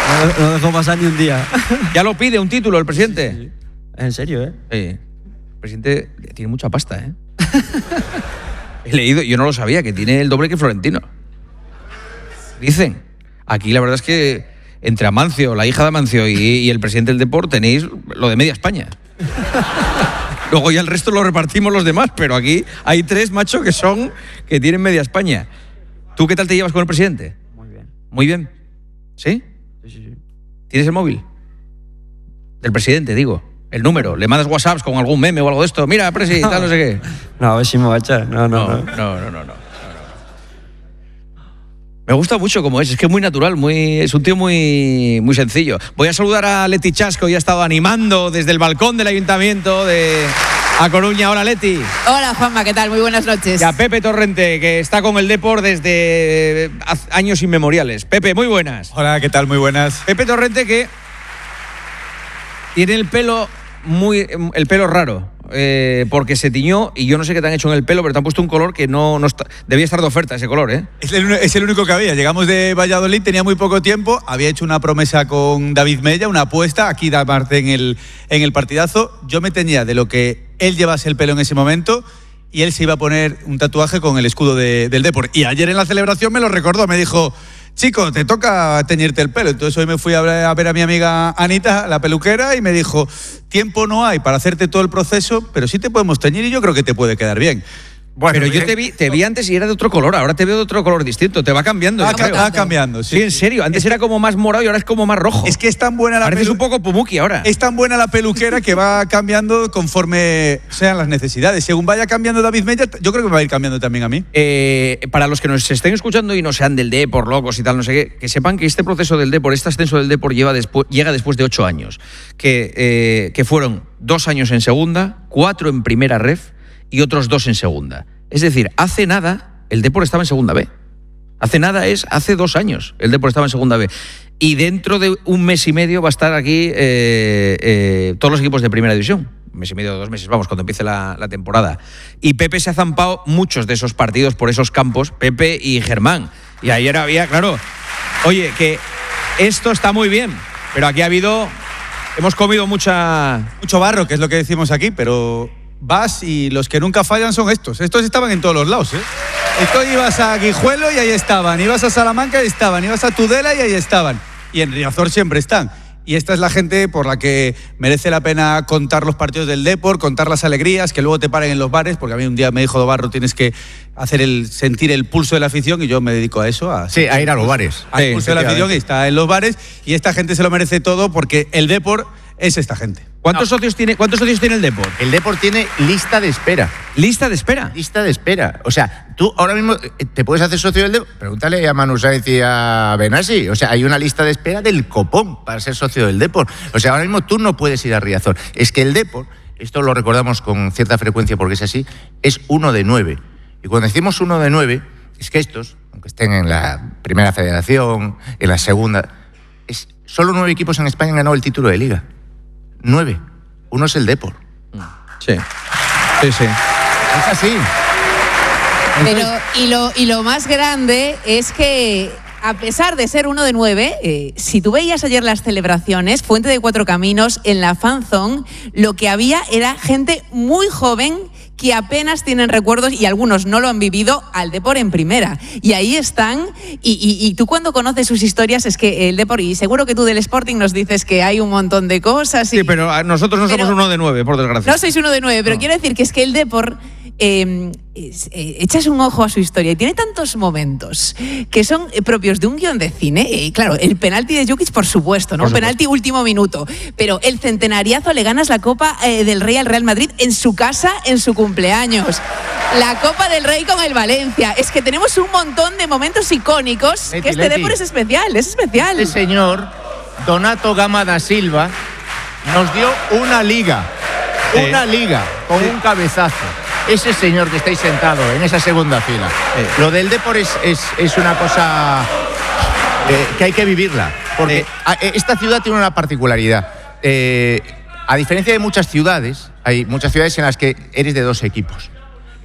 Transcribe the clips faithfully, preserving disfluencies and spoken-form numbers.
No, no dejó pasar ni un día. Ya lo pide un título el presidente. Sí, sí. Es en serio, ¿eh? Sí. El presidente tiene mucha pasta, ¿eh? He leído, yo no lo sabía, que tiene el doble que Florentino. Dicen. Aquí la verdad es que entre Amancio, la hija de Amancio y, y el presidente del Depor tenéis lo de media España. Luego ya el resto lo repartimos los demás, pero aquí hay tres, macho, que son, que tienen media España. ¿Tú qué tal te llevas con el presidente? Muy bien. Muy bien. ¿Sí? Sí, sí, sí. ¿Tienes el móvil? Del presidente, digo. El número. ¿Le mandas WhatsApps con algún meme o algo de esto? Mira, presi, tal, no sé qué. No, a ver si me va a echar. No, no, no. No, no, no, no. no. Me gusta mucho como es, es que es muy natural, muy, es un tío muy, muy sencillo. Voy a saludar a Leti Chasco, que ya ha estado animando desde el balcón del Ayuntamiento de A Coruña. Hola, Leti. Hola, Juanma, ¿qué tal? Muy buenas noches. Y a Pepe Torrente, que está con el Depor desde años inmemoriales. Pepe, muy buenas. Hola, ¿qué tal? Muy buenas. Pepe Torrente, que tiene el pelo muy, el pelo raro. Eh, porque se tiñó y yo no sé qué te han hecho en el pelo, pero te han puesto un color que no, no está, debía estar de oferta ese color, ¿eh? Es el, es el único que había. Llegamos de Valladolid, tenía muy poco tiempo, había hecho una promesa con David Mella, una apuesta, aquí da parte en el, en el partidazo. Yo me teñía de lo que él llevase el pelo en ese momento y él se iba a poner un tatuaje con el escudo de, del Depor. Y ayer en la celebración me lo recordó, me dijo: chico, te toca teñirte el pelo. Entonces hoy me fui a ver a mi amiga Anita, la peluquera, y me dijo: tiempo no hay para hacerte todo el proceso, pero sí te podemos teñir y yo creo que te puede quedar bien. Bueno, pero yo te vi, te vi antes y era de otro color, ahora te veo de otro color distinto, te va cambiando. Va, ca- va cambiando, sí. Sí, en serio, antes era como más morado y ahora es como más rojo. Es que es tan buena la Pareces pelu- un poco Pumuki ahora. Es tan buena la peluquera que va cambiando conforme sean las necesidades. Según vaya cambiando David Mella, yo creo que me va a ir cambiando también a mí. Eh, para los que nos estén escuchando y no sean del Depor, locos y tal, no sé qué, que sepan que este proceso del Depor, este ascenso del Depor lleva despu- llega después de ocho años, que, eh, que fueron dos años en segunda, cuatro en primera ref y otros dos en segunda. Es decir, hace nada el Depor estaba en segunda B. Hace nada es, hace dos años el Depor estaba en segunda B. Y dentro de un mes y medio va a estar aquí eh, eh, todos los equipos de primera división. Un mes y medio, dos meses, vamos, cuando empiece la, la temporada. Y Pepe se ha zampado muchos de esos partidos por esos campos, Pepe y Germán. Y ayer había, claro, oye, que esto está muy bien, pero aquí ha habido, hemos comido mucha... Mucho barro, que es lo que decimos aquí, pero vas y los que nunca fallan son estos. Estos estaban en todos los lados, ¿eh? Esto ibas a Guijuelo y ahí estaban, ibas a Salamanca y ahí estaban, ibas a Tudela y ahí estaban. Y en Riazor siempre están. Y esta es la gente por la que merece la pena contar los partidos del Depor, contar las alegrías, que luego te paren en los bares, porque a mí un día me dijo Dobarro, tienes que hacer el sentir el pulso de la afición, y yo me dedico a eso. A, sí, a ir a los bares. Al sí, pulso de la afición, y está en los bares, y esta gente se lo merece todo porque el Depor es esta gente. ¿Cuántos, no. socios tiene, ¿Cuántos socios tiene el Depor? El Depor tiene lista de espera. ¿Lista de espera? Lista de espera. O sea, tú ahora mismo te puedes hacer socio del Depor. Pregúntale a Manu Sáenz y a Benassi. O sea, hay una lista de espera del copón para ser socio del Depor. O sea, ahora mismo tú no puedes ir a Riazor. Es que el Depor, esto lo recordamos con cierta frecuencia porque es así, es uno de nueve. Y cuando decimos uno de nueve, es que estos, aunque estén en la primera federación, en la segunda, es solo nueve equipos en España han ganado el título de Liga. Nueve. Uno es el Depor. Sí. Sí, sí. Es así. Pero, y lo, y lo más grande es que, a pesar de ser uno de nueve, eh, si tú veías ayer las celebraciones, Fuente de Cuatro Caminos, en la Fan Zone, lo que había era gente muy joven que apenas tienen recuerdos, y algunos no lo han vivido, al Depor en primera. Y ahí están, y, y, y tú cuando conoces sus historias, es que el Depor, y seguro que tú del Sporting nos dices que hay un montón de cosas. Y, sí, pero nosotros no pero, somos uno de nueve, por desgracia. No sois uno de nueve, pero no. Quiero decir que es que el Depor... Eh, eh, echas un ojo a su historia y tiene tantos momentos que son eh, propios de un guión de cine. Eh, claro, el penalti de Jukic, por supuesto, ¿no? Por Un penalti último minuto. Pero el centenariazo, le ganas la Copa eh, del Rey al Real Madrid en su casa, en su cumpleaños. La Copa del Rey con el Valencia. Es que tenemos un montón de momentos icónicos. Leti, que este Leti. Depor es especial, es especial. Este señor, Donato Gama da Silva, nos dio una liga. Sí. Una liga con sí. un cabezazo. Ese señor que estáis sentado en esa segunda fila. Sí. Lo del Depor es, es, es una cosa eh, que hay que vivirla. Porque sí. esta ciudad tiene una particularidad. Eh, a diferencia de muchas ciudades, hay muchas ciudades en las que eres de dos equipos.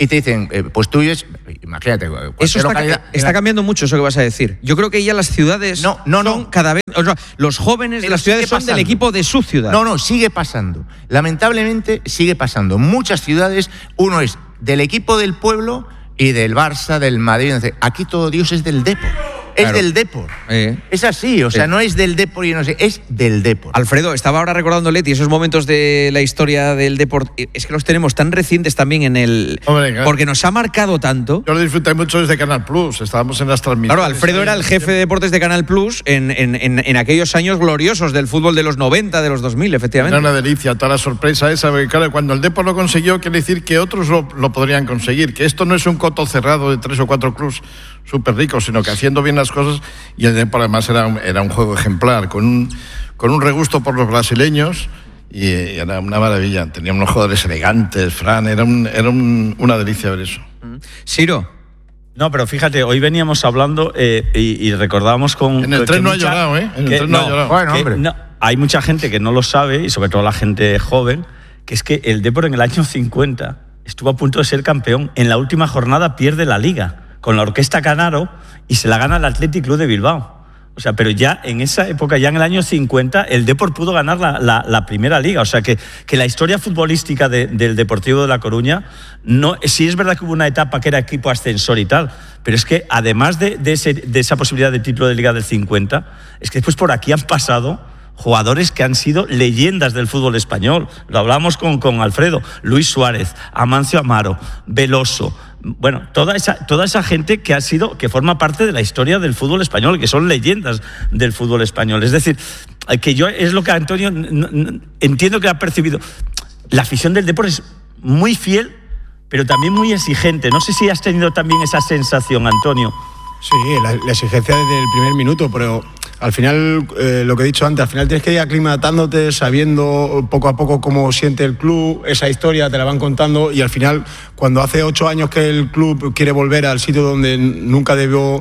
y te dicen, eh, pues tú es, imagínate. Eso está, localidad, está cambiando mucho eso que vas a decir. Yo creo que ya las ciudades no, no, son no. cada vez... O sea, los jóvenes Pero de las ciudades son pasando. del equipo de su ciudad. No, no, sigue pasando. Lamentablemente sigue pasando. Muchas ciudades, uno es del equipo del pueblo y del Barça, del Madrid. Aquí todo Dios es del Depor. Es Claro. del Depor. Eh. Es así, o sea, Sí. no es del Depor y no sé, es del Depor. Alfredo, estaba ahora recordando, Leti, esos momentos de la historia del deporte. Es que los tenemos tan recientes también en el... Hombre, claro. Porque nos ha marcado tanto. Yo lo disfruté mucho desde Canal Plus, estábamos en las transmisiones. Claro, Alfredo era el jefe de deportes de Canal Plus en, en, en, en aquellos años gloriosos del fútbol de los noventa, de los dos mil, efectivamente. Era una delicia, toda la sorpresa esa, porque claro, cuando el Depor lo consiguió, quiere decir que otros lo, lo podrían conseguir, que esto no es un coto cerrado de tres o cuatro clubs súper ricos, sino que haciendo bien las cosas, y el Depor además era un, era un juego ejemplar, con un, con un regusto por los brasileños, y, y era una maravilla, tenía unos jugadores elegantes, Fran, era, un, era un, una delicia ver eso. Ciro. No, pero fíjate, hoy veníamos hablando eh, y, y recordábamos con... En el que- tren que no ha mucha- llorado, ¿eh? En el que- tren no ha llorado. Bueno, que hombre. no, hay mucha gente que no lo sabe, y sobre todo la gente joven, que es que el Depor en el año cincuenta estuvo a punto de ser campeón. En la última jornada pierde la Liga con la Orquesta Canaro y se la gana el Athletic Club de Bilbao. O sea, pero ya en esa época, ya en el año cincuenta, el Depor pudo ganar la, la, la primera liga. O sea, que, que la historia futbolística de, del Deportivo de La Coruña, no, sí es verdad que hubo una etapa que era equipo ascensor y tal, pero es que además de, de, ese, de esa posibilidad de título de liga del cincuenta, es que después por aquí han pasado jugadores que han sido leyendas del fútbol español. Lo hablamos con, con Alfredo, Luis Suárez, Amancio Amaro, Veloso. Bueno, toda esa, toda esa gente que ha sido, que forma parte de la historia del fútbol español, que son leyendas del fútbol español. Es decir, que yo es lo que Antonio no, no, entiendo que ha percibido. La afición del Depor es muy fiel, pero también muy exigente. No sé si has tenido también esa sensación, Antonio. Sí, la, la exigencia desde el primer minuto, pero al final, eh, lo que he dicho antes, al final tienes que ir aclimatándote, sabiendo poco a poco cómo siente el club, esa historia te la van contando, y al final, cuando hace ocho años que el club quiere volver al sitio donde nunca debió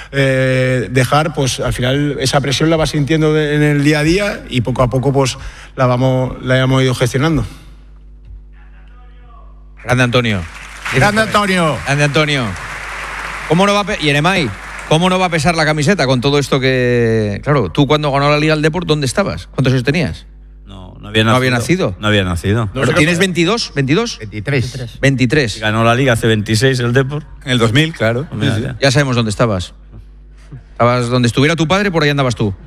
eh, dejar, pues al final esa presión la vas sintiendo de, en el día a día, y poco a poco pues la, vamos, la hemos ido gestionando. Grande Antonio. Grande Antonio. Grande Antonio. ¿Cómo no va a pe- y Eremay, ¿cómo no va a pesar la camiseta con todo esto que... Claro, tú cuando ganó la Liga del Depor, ¿dónde estabas? ¿Cuántos años tenías? No, no había ¿No nacido. había nacido? No había nacido. ¿Pero tienes veintidós? ¿veintidós? veintitrés. veintitrés. Ganó la Liga hace veintiséis el Depor. En el dos mil, claro. Mira, ya. Ya sabemos dónde estabas. Estabas donde estuviera tu padre, por ahí andabas tú.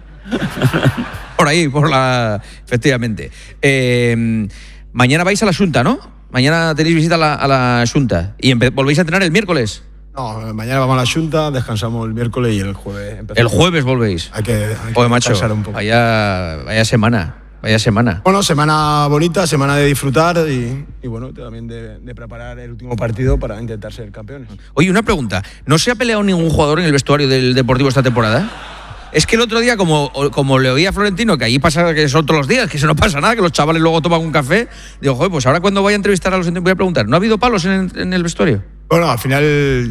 Por ahí, por la... Efectivamente. Eh, mañana vais a la Xunta, ¿no? Mañana tenéis visita a la, a la Xunta. ¿Y empe- volvéis a entrenar el miércoles? No, mañana vamos a la Xunta, descansamos el miércoles y el jueves empezamos. El jueves volvéis. Hay que, hay que Joder, macho, descansar un poco. vaya, vaya semana, vaya semana. Bueno, semana bonita, semana de disfrutar y, y bueno, también de, de preparar el último partido para intentar ser campeones. Oye, una pregunta. ¿No se ha peleado ningún jugador en el vestuario del Deportivo esta temporada? Es que el otro día, como, como le oía a Florentino, que allí pasa que son todos los días, que eso no pasa nada, que los chavales luego toman un café, digo, joder, pues ahora cuando vaya a entrevistar a los voy a preguntar, ¿no ha habido palos en, en el vestuario? Bueno, al final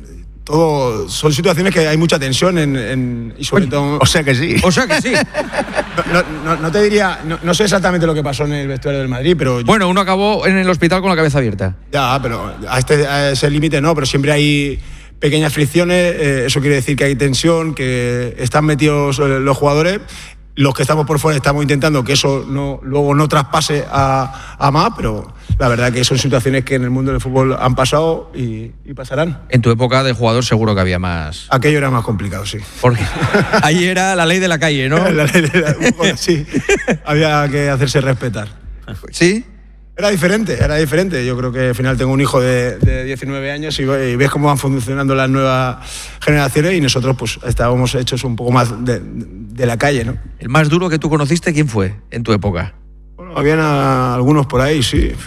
todo son situaciones que hay mucha tensión en, en- y sobre todo... O sea que sí. O sea que sí. No, no- no te diría, no, no sé exactamente lo que pasó en el vestuario del Madrid, pero Bueno, uno acabó en el hospital con la cabeza abierta. ya, pero a, este, a ese límite no, pero siempre hay pequeñas fricciones, eh, eso quiere decir que hay tensión, que están metidos eh, los jugadores. Los que estamos por fuera estamos intentando que eso no, luego no traspase a, a más, pero la verdad que son situaciones que en el mundo del fútbol han pasado y, y pasarán. En tu época de jugador seguro que había más. Aquello era más complicado, sí. Porque ahí era la ley de la calle, ¿no? La ley de la- un poco así. Había que hacerse respetar. ¿Sí? Era diferente, era diferente. Yo creo que al final tengo un hijo de, de diecinueve años y, ve- y ves cómo van funcionando las nuevas generaciones y nosotros pues estábamos hechos un poco más de, de la calle, ¿no? El más duro que tú conociste, ¿quién fue en tu época? Bueno, habían a- algunos por ahí, sí. Eh,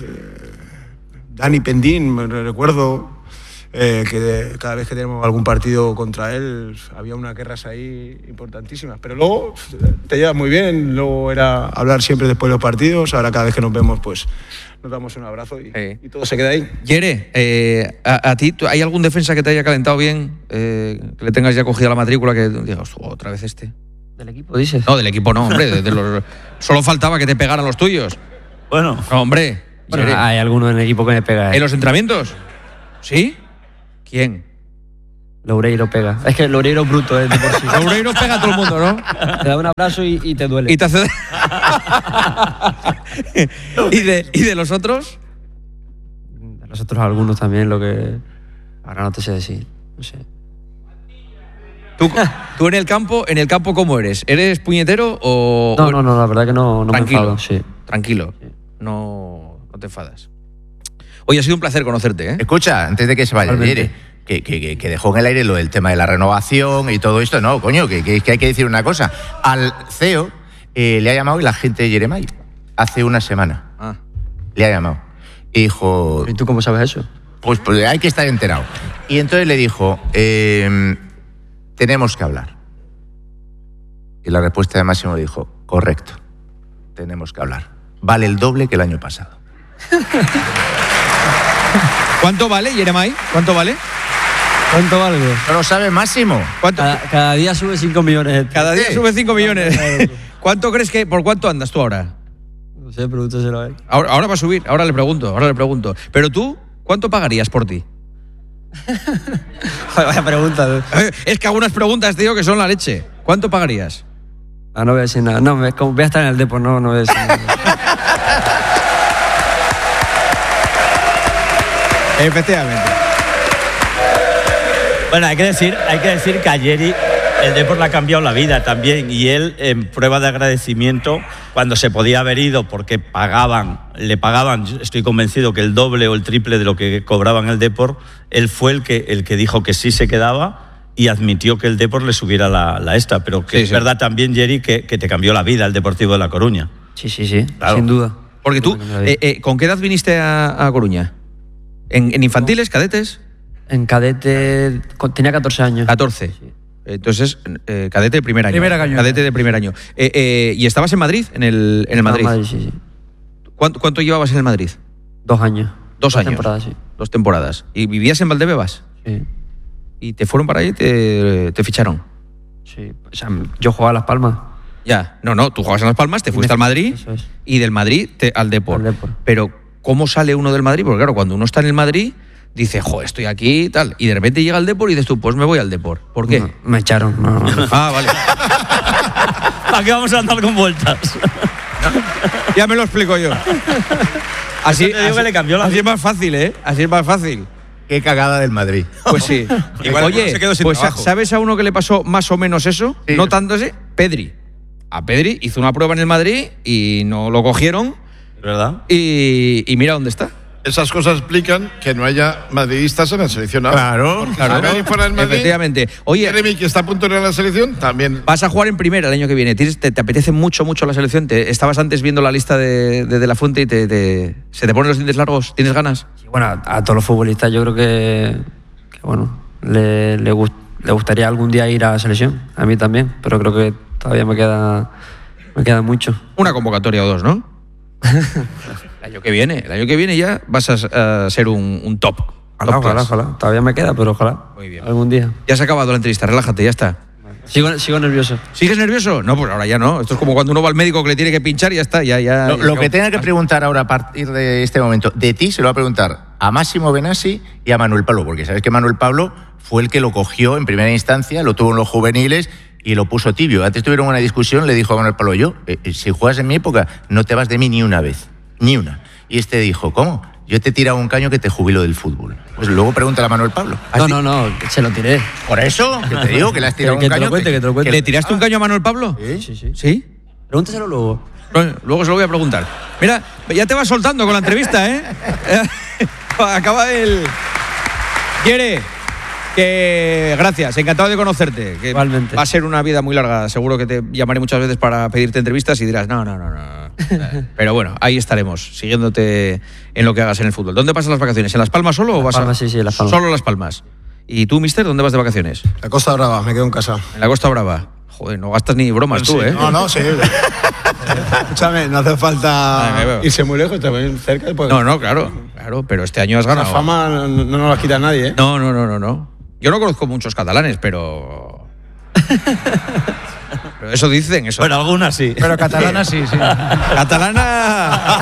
Dani Pendín, me recuerdo eh, que de- cada vez que tenemos algún partido contra él había unas guerras ahí importantísimas. Pero luego te llevas muy bien, luego era hablar siempre después de los partidos, ahora cada vez que nos vemos pues nos damos un abrazo y, Sí. y todo se queda ahí. Yere, eh, a, a ti, ¿tú- ¿hay algún defensa que te haya calentado bien? Eh, que le tengas ya cogida la matrícula, que digas, "Oh, otra vez este". ¿Del equipo dices? No, del equipo no, hombre. de- de los- solo faltaba que te pegaran los tuyos. Bueno, No, hombre. Bueno, Yere. hay alguno en el equipo que me pega. ¿En los entrenamientos? ¿Sí? ¿Quién? Loureiro pega. Es que Loureiro es bruto, ¿eh? De por sí. Loureiro pega a todo el mundo, ¿no? Te da un abrazo y, y te duele. Y te hace... ¿Y, de, ¿Y de los otros? De los otros algunos también, lo que... Ahora no te sé decir. No sé. ¿Tú, tú en el campo, en el campo ¿cómo eres? ¿Eres puñetero o...? No, no, no, la verdad que no, no me Tranquilo, enfado. Sí. tranquilo. No, no te enfadas. Oye, ha sido un placer conocerte, ¿eh? Escucha, antes de que se vaya, Igualmente. Yere, que, que, que, que dejó en el aire lo del tema de la renovación y todo esto. No, coño, que, que, que hay que decir una cosa. Al C E O eh, le ha llamado el agente de Jeremai hace una semana. Ah. Le ha llamado. Y dijo, ¿Y tú cómo sabes eso? pues, pues hay que estar enterado. Y entonces le dijo, eh, tenemos que hablar. Y la respuesta de Máximo le dijo, correcto, tenemos que hablar. Vale el doble que el año pasado. ¿Cuánto vale, Jeremai? ¿Cuánto vale? ¿Cuánto valgo? ¿No lo sabe Máximo? ¿Cuánto? Cada, cada día sube cinco millones. Cada día Sí. sube cinco millones. ¿Cuánto crees que, por cuánto andas tú ahora? No sé, pregúntaselo a él. Ahora, ahora va a subir, ahora le pregunto, ahora le pregunto. Pero tú, ¿cuánto pagarías por ti? Vaya pregunta. ¿no? Eh, Es que algunas preguntas, tío, que son la leche. ¿Cuánto pagarías? Ah, no voy a decir nada. No, me- como voy a estar en el Depor, no, no voy a decir nada. Efectivamente. Bueno, hay que decir, hay que decir que a Yeri el Depor le ha cambiado la vida también, y él, en prueba de agradecimiento, cuando se podía haber ido porque pagaban, le pagaban, yo estoy convencido que el doble o el triple de lo que cobraban el Depor, él fue el que, el que dijo que sí se quedaba y admitió que el Depor le subiera la, la esta, pero que Sí, es sí. verdad también, Yeri, que, que te cambió la vida el Deportivo de La Coruña. Sí, sí, sí. Claro. Sin duda. Porque tú, Me cambió la vida. eh, eh, ¿con qué edad viniste a, a Coruña? ¿En, en infantiles, cadetes? En cadete con- tenía catorce años. catorce. Entonces, eh, cadete de primer año. Primer año. Cadete de primer año. Eh, eh, ¿Y estabas en Madrid? En el, en el Estaba Madrid. en sí, sí. ¿Cuánto, cuánto llevabas en el Madrid? Dos años. Dos años. temporadas, sí. Dos temporadas. ¿Y vivías en Valdebebas? Sí. ¿Y te fueron para allí y te, te ficharon? Sí. O sea, yo jugaba a Las Palmas. Ya. No, no, tú jugabas en Las Palmas, te fuiste al Madrid Eso es. y del Madrid te- al Depor. Al Depor. Pero, ¿cómo sale uno del Madrid? Porque claro, cuando uno está en el Madrid, dice, jo, estoy aquí y tal. Y de repente llega al Depor y dices tú, pues me voy al Depor. ¿Por qué? No, me echaron. No, no. Ah, vale. ¿Para qué vamos a andar con vueltas? Ya me lo explico yo. Así, Eso te digo así- que le cambió la así vida. es más fácil, ¿eh? Así es más fácil. Qué cagada del Madrid. Pues sí. Igual Oye, se quedó sin pues trabajo. ¿sabes a uno que le pasó más o menos eso? Sí. No tanto ese, Pedri. A Pedri hizo una prueba en el Madrid y no lo cogieron ¿Verdad? y, y mira dónde está. Esas cosas explican que no haya madridistas en la selección. ahora. Claro, Porque claro. si Pedri fuera del Madrid, Efectivamente. Oye, Jeremy, que está a punto de ir a la selección, también. vas a jugar en primera el año que viene. ¿Tienes- te, te apetece mucho, mucho la selección? Te, estabas antes viendo la lista de, de, de la Fuente y te, te- se te ponen los dientes largos. ¿Tienes ganas? Sí, bueno, a, a todos los futbolistas yo creo que, que bueno, le, le, gust- le gustaría algún día ir a la selección. A mí también, pero creo que todavía me queda, me queda mucho. Una convocatoria o dos, ¿no? El año que viene. El año que viene ya vas a, a ser un, un top. Ojalá, Top ojalá, class. ojalá. Todavía me queda, pero ojalá. Muy bien. Algún día. Ya se ha acabado la entrevista, relájate, ya está. Sigo, sigo nervioso. ¿Sigues nervioso? No, pues ahora ya no. Esto es como cuando uno va al médico que le tiene que pinchar y ya está. Ya, ya, Lo, ya lo acabó. que tenga que preguntar ahora a partir de este momento, de ti se lo va a preguntar a Máximo Benassi y a Manuel Pablo, porque sabes que Manuel Pablo fue el que lo cogió en primera instancia, lo tuvo en los juveniles y lo puso tibio. Antes tuvieron una discusión, le dijo a Manuel Pablo, yo, eh, eh, si juegas en mi época, no te vas de mí ni una vez, ni una. Y este dijo, ¿cómo? Yo te he tirado un caño que te jubilo del fútbol. Pues luego pregúntale a Manuel Pablo. ¿Has No, di- no, no, se lo tiré. Por eso, que te digo que le has tirado Que- un que te lo caño. cuente, que te lo cuente. ¿Le tiraste un caño a Manuel Pablo? Sí, sí, sí. ¿Sí? Pregúntaselo luego. Bueno, luego se lo voy a preguntar. Mira, ya te vas soltando con la entrevista, ¿eh? Acaba el... Quiere que... Gracias, encantado de conocerte. Que Igualmente. va a ser una vida muy larga. Seguro que te llamaré muchas veces para pedirte entrevistas y dirás, no, no, no, no. Pero bueno, ahí estaremos, siguiéndote en lo que hagas en el fútbol. ¿Dónde pasas las vacaciones? ¿En Las Palmas solo o Las vas Palmas, a... sí, sí, Las Palmas. Solo Las Palmas. ¿Y tú, mister, dónde vas de vacaciones? La Costa Brava, me quedo en casa. En la Costa Brava. Joder, no gastas ni bromas tú, Sí, ¿eh? No, no, sí. Escúchame, no hace falta Ay, me veo. irse muy lejos, también cerca. Pues, No, no, claro, claro, pero este año has La ganado. fama no, no nos la quita nadie, ¿eh? No, no, no, no, no. Yo no conozco muchos catalanes, pero Pero eso dicen, eso. Bueno, algunas sí. Pero catalana sí, sí. Catalana.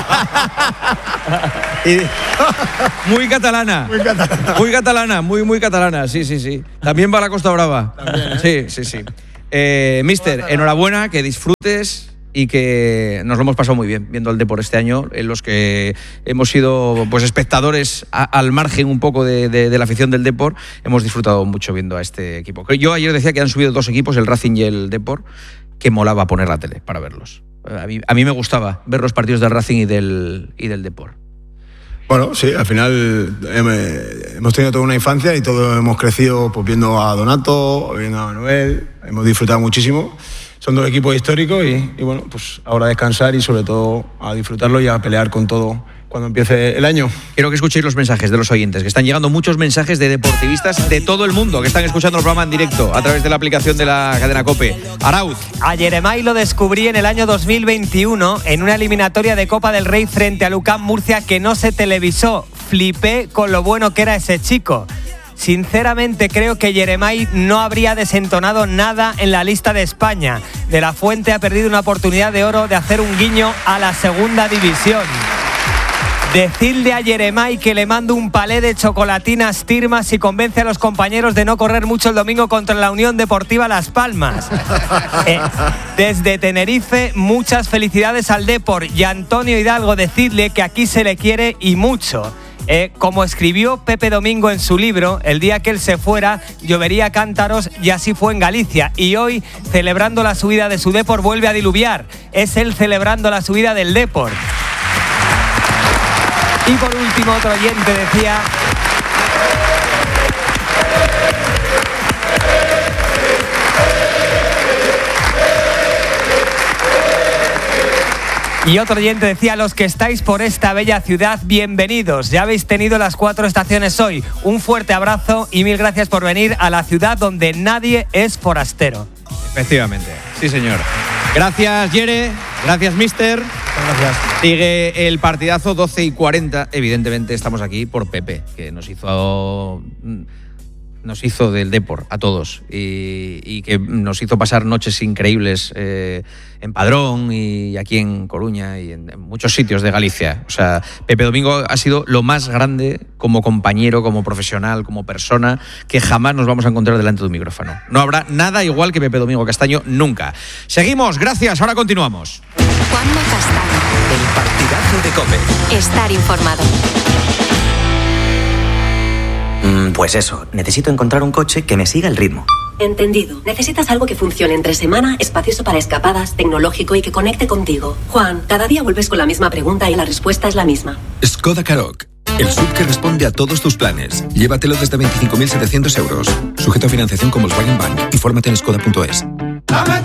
Y- muy catalana. Muy catalana. Muy catalana, muy, muy catalana. Sí, sí, sí. También va a la Costa Brava. También, ¿eh? Sí, sí, sí. Eh, Mister, enhorabuena, que disfrutes y que nos lo hemos pasado muy bien viendo el Depor este año, en los que hemos sido pues espectadores a, al margen un poco de, de, de la afición del Depor. Hemos disfrutado mucho viendo a este equipo. Yo ayer decía que han subido dos equipos, el Racing y el Depor, que molaba poner la tele para verlos. A mí, a mí me gustaba ver los partidos del Racing y del, y del Depor. Bueno, sí, al final eh, hemos tenido toda una infancia y todos hemos crecido pues, viendo a Donato, viendo a Manuel, hemos disfrutado muchísimo. Son dos equipos históricos y, y bueno, pues ahora a descansar y sobre todo a disfrutarlo y a pelear con todo cuando empiece el año. Quiero que escuchéis los mensajes de los oyentes, que están llegando muchos mensajes de deportivistas de todo el mundo que están escuchando el programa en directo a través de la aplicación de la cadena COPE. Arauz. A Yeremay lo descubrí en el año dos mil veintiuno en una eliminatoria de Copa del Rey frente a UCAM Murcia que no se televisó. Flipé con lo bueno que era ese chico. Sinceramente creo que Yeremay no habría desentonado nada en la lista de España. De la Fuente ha perdido una oportunidad de oro de hacer un guiño a la segunda división. Decidle a Yeremay que le mando un palé de chocolatinas Tirmas y convence a los compañeros de no correr mucho el domingo contra la Unión Deportiva Las Palmas. Eh, desde Tenerife, muchas felicidades al Depor y a Antonio Hidalgo, decidle que aquí se le quiere y mucho. Eh, como escribió Pepe Domingo en su libro, el día que él se fuera, llovería cántaros y así fue en Galicia. Y hoy, celebrando la subida de su Depor, vuelve a diluviar. Es él celebrando la subida del Depor. Y por último, otro oyente decía... Y otro oyente decía, los que estáis por esta bella ciudad, bienvenidos. Ya habéis tenido las cuatro estaciones hoy. Un fuerte abrazo y mil gracias por venir a la ciudad donde nadie es forastero. Efectivamente, sí señor. Gracias, Yere. Gracias, Mister. Gracias. Sigue el partidazo, doce y cuarenta. Evidentemente estamos aquí por Pepe, que nos hizo... nos hizo del Depor a todos y, y que nos hizo pasar noches increíbles eh, en Padrón y aquí en Coruña y en, en muchos sitios de Galicia. O sea, Pepe Domingo ha sido lo más grande como compañero, como profesional, como persona que jamás nos vamos a encontrar delante de un micrófono. No habrá nada igual que Pepe Domingo Castaño nunca. Seguimos, gracias, ahora continuamos. Juanma Castaño. El partidazo de COPE. Estar informado. Pues eso, necesito encontrar un coche que me siga el ritmo. Entendido. Necesitas algo que funcione entre semana, espacioso para escapadas, tecnológico y que conecte contigo. Juan, cada día vuelves con la misma pregunta y la respuesta es la misma. Skoda Karoq. El S U V que responde a todos tus planes. Llévatelo desde veinticinco mil setecientos euros. Sujeto a financiación con Volkswagen Bank. Infórmate en skoda punto es.